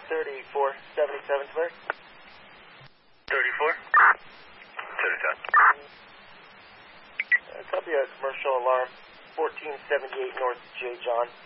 3477, clear. 34? 77. Copy a commercial alarm, 1478 North J. John.